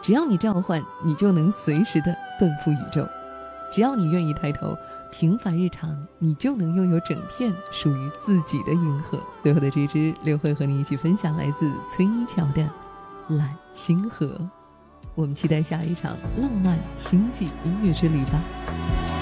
只要你召唤，你就能随时的奔赴宇宙。只要你愿意抬头，平凡日常，你就能拥有整片属于自己的银河。最后的这支，刘慧和你一起分享来自崔一乔的《揽星河》。我们期待下一场浪漫星际音乐之旅吧。